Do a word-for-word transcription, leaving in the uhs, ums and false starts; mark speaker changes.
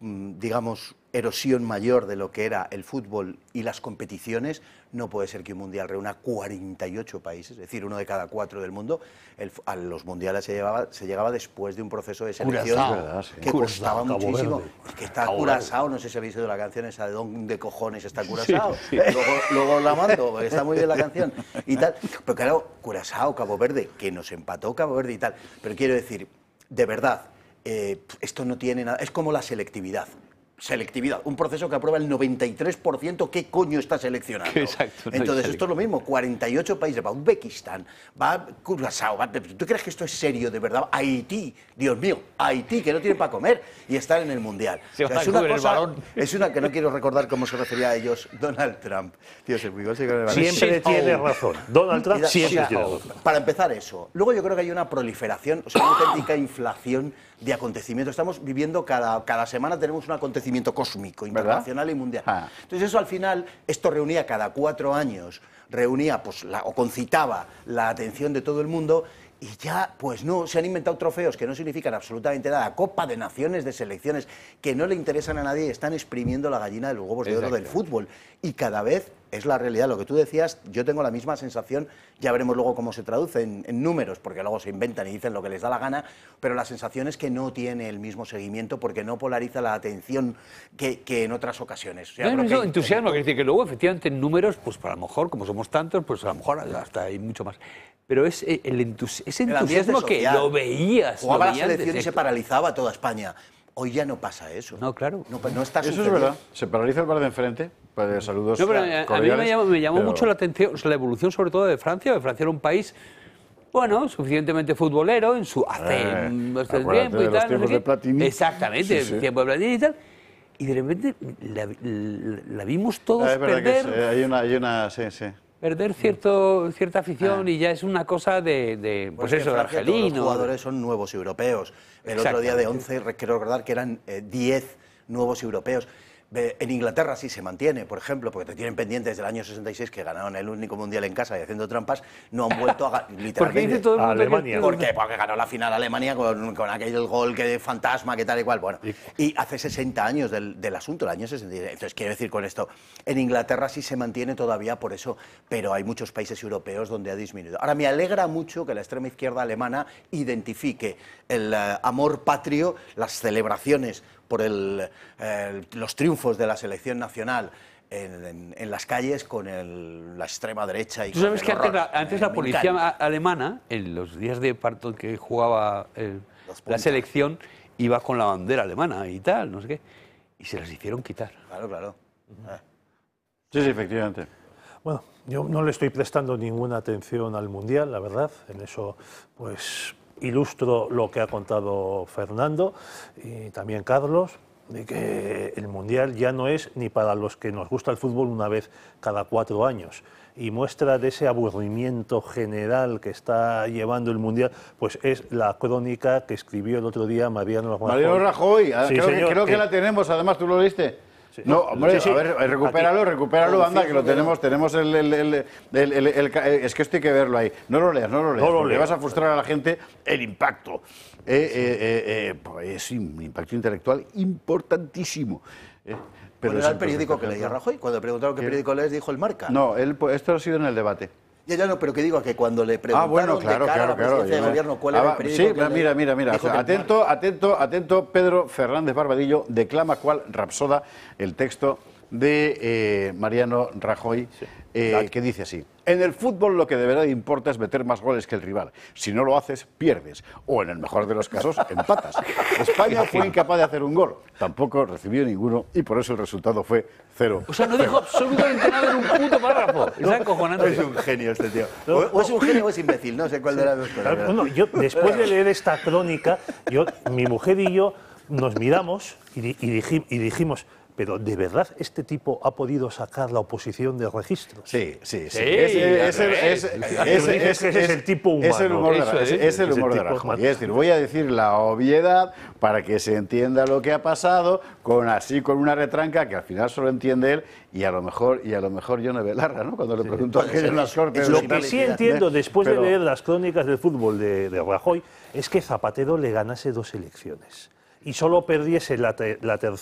Speaker 1: digamos, erosión mayor de lo que era el fútbol y las competiciones, no puede ser que un mundial reúna cuarenta y ocho países, es decir, uno de cada cuatro del mundo. El, a los mundiales se, llevaba, se llegaba después de un proceso de selección
Speaker 2: Curazao, sí.
Speaker 1: que
Speaker 2: Curazao,
Speaker 1: costaba
Speaker 2: Cabo
Speaker 1: muchísimo.
Speaker 2: Verde.
Speaker 1: Y que está
Speaker 2: Cabo
Speaker 1: Curazao, no sé si habéis oído la canción esa de ¿dónde cojones está Curazao? Sí, sí. Luego, luego la mando, porque está muy bien la canción y tal. Pero claro, Curazao, Cabo Verde, que nos empató Cabo Verde y tal. Pero quiero decir, de verdad, eh, esto no tiene nada, es como la selectividad. Selectividad, un proceso que aprueba el noventa y tres por ciento, ¿qué coño está seleccionando?
Speaker 3: Exacto, no
Speaker 1: Entonces, esto es lo mismo, cuarenta y ocho países, va Uzbekistán, va Curazao, va... ¿Tú crees que esto es serio, de verdad? Haití, Dios mío, Haití, que no tiene para comer y están en el Mundial.
Speaker 3: Se
Speaker 1: O sea,
Speaker 3: van
Speaker 1: es
Speaker 3: a
Speaker 1: una
Speaker 3: comer el
Speaker 1: cosa,
Speaker 3: balón.
Speaker 1: es una que no quiero recordar cómo se refería a ellos Donald Trump. Tío, se igual se con el
Speaker 2: Siempre tiene razón. Donald Trump
Speaker 1: Mira,
Speaker 2: siempre
Speaker 1: o sea,
Speaker 2: tiene razón.
Speaker 1: Para empezar eso. Luego yo creo que hay una proliferación, o sea, una auténtica inflación de acontecimientos. Estamos viviendo, cada, cada semana tenemos un acontecimiento cósmico, internacional, ¿verdad?, y mundial. Ah. Entonces eso al final, esto reunía cada cuatro años, reunía pues, la, o concitaba la atención de todo el mundo. Y ya, pues no, se han inventado trofeos que no significan absolutamente nada, Copa de Naciones, de selecciones, que no le interesan a nadie y están exprimiendo la gallina de los huevos de oro del fútbol. Y cada vez es la realidad, lo que tú decías, yo tengo la misma sensación, ya veremos luego cómo se traduce en, en números, porque luego se inventan y dicen lo que les da la gana, pero la sensación es que no tiene el mismo seguimiento porque no polariza la atención que, que en otras ocasiones. O sea,
Speaker 3: no, no,
Speaker 1: que,
Speaker 3: no, entusiasmo, que decir que luego efectivamente en números, pues a lo mejor, como somos tantos, pues a lo mejor hasta hay mucho más. Pero es el entus ese entusiasmo que lo veías.
Speaker 1: Jugaba
Speaker 3: lo
Speaker 1: la
Speaker 3: veías
Speaker 1: selección y se paralizaba toda España. Hoy ya no pasa eso.
Speaker 3: No, claro.
Speaker 1: No, no está
Speaker 4: eso
Speaker 1: sucediendo.
Speaker 4: es verdad. Se paraliza el bar de enfrente. Pues, saludos.
Speaker 3: No, pero a, a mí me llamó, me llamó pero... mucho la atención, o sea, la evolución sobre todo de Francia. De Francia era un país, bueno, suficientemente futbolero en su hace eh, bastante tiempo y tal. No sé
Speaker 4: de
Speaker 3: Exactamente, sí, sí. tiempo de Platini y tal. Y de repente la, la, la vimos todos
Speaker 4: es verdad
Speaker 3: perder.
Speaker 4: Que es, hay una, hay una, sí, sí.
Speaker 3: Perder cierto, cierta afición ah. y ya es una cosa de, de pues, pues eso, de argelino.
Speaker 1: Los jugadores son nuevos europeos. El otro día de once, quiero recordar que eran eh, diez nuevos europeos. En Inglaterra sí se mantiene, por ejemplo, porque te tienen pendientes desde el año sesenta y seis, que ganaron el único mundial en casa y haciendo trampas, no han vuelto a literalmente.
Speaker 3: ¿Por qué dice todo el mundo
Speaker 1: Alemania? ¿Por qué? Porque ganó la final Alemania con, con aquel gol que de fantasma, que tal y cual. Bueno, y hace sesenta años del, del asunto, el año sesenta y seis. Entonces, quiero decir con esto, en Inglaterra sí se mantiene todavía por eso, pero hay muchos países europeos donde ha disminuido. Ahora, me alegra mucho que la extrema izquierda alemana identifique el uh, amor patrio, las celebraciones por el, eh, los triunfos de la selección nacional en, en, en las calles con el, la extrema derecha. Y
Speaker 3: ¿Tú sabes
Speaker 1: con
Speaker 3: que
Speaker 1: el
Speaker 3: antes,
Speaker 1: horror?
Speaker 3: la, antes la policía encanta. alemana, en los días de parto que jugaba eh, la selección, iba con la bandera alemana y tal, no sé qué, y se las hicieron quitar?
Speaker 1: Claro, claro.
Speaker 4: Uh-huh. Sí, sí, efectivamente.
Speaker 2: Bueno, yo no le estoy prestando ninguna atención al Mundial, la verdad, en eso pues ilustro lo que ha contado Fernando y también Carlos, de que el Mundial ya no es ni para los que nos gusta el fútbol una vez cada cuatro años. Y muestra de ese aburrimiento general que está llevando el Mundial, pues es la crónica que escribió el otro día Mariano Rajoy.
Speaker 4: Mariano Rajoy,
Speaker 2: sí,
Speaker 4: creo,
Speaker 2: señor,
Speaker 4: que, creo
Speaker 2: que...
Speaker 4: que la tenemos, además, ¿tú lo leíste? Sí. No, hombre, sí, sí. a ver, recupéralo, Aquí. recupéralo, anda, que lo tenemos, tenemos el, el, el, el, el, el, el... Es que esto hay que verlo ahí. No lo leas, no lo leas, no lo leas. Vas a frustrar a la gente el impacto. Eh, eh, eh, eh, pues es un impacto intelectual importantísimo. Eh,
Speaker 1: pero bueno, era el periódico que leía Rajoy. Cuando le preguntaron qué periódico lees, dijo El Marca.
Speaker 4: No, él, pues, esto ha sido en el debate.
Speaker 1: Ya, ya no, pero que digo que cuando le preguntaron
Speaker 4: ah, bueno, claro,
Speaker 1: de cara
Speaker 4: claro,
Speaker 1: a la presidencia
Speaker 4: claro,
Speaker 1: de gobierno cuál
Speaker 4: ah,
Speaker 1: era el periódico
Speaker 4: sí,
Speaker 1: que
Speaker 4: mira,
Speaker 1: le...
Speaker 4: mira, mira, o sea, atento, atento, atento, Pedro Fernández Barbadillo declama cual rapsoda el texto de eh, Mariano Rajoy, sí. eh, que dice así: en el fútbol lo que de verdad importa es meter más goles que el rival. Si no lo haces, pierdes. O en el mejor de los casos, empatas. España fue incapaz de hacer un gol. Tampoco recibió ninguno y por eso el resultado fue cero.
Speaker 3: O sea, no dijo absolutamente nada en un puto párrafo. Es acojonante.
Speaker 1: Es un genio este tío. O, o es un genio o es imbécil, no sé cuál de las dos cosas.
Speaker 2: Bueno, yo, después de leer esta crónica, yo, mi mujer y yo nos miramos y, y, dijim, y dijimos... Pero, ¿de verdad este tipo ha podido sacar la oposición de registros?
Speaker 4: Sí, sí, sí.
Speaker 3: sí
Speaker 4: ese es, es, es, es,
Speaker 2: es el tipo humano.
Speaker 4: Es el humor de, es, es el humor de Rajoy. Es decir, voy a decir la obviedad para que se entienda lo que ha pasado, con así con una retranca que al final solo entiende él y a lo mejor y a lo mejor Yone Belarra, ¿no? Cuando le preguntó sí, aquello en las Cortes.
Speaker 2: Lo que sí entiendo, después pero, de leer las crónicas del fútbol de, de Rajoy, es que Zapatero le ganase dos elecciones y solo perdiese la, te, la tercera.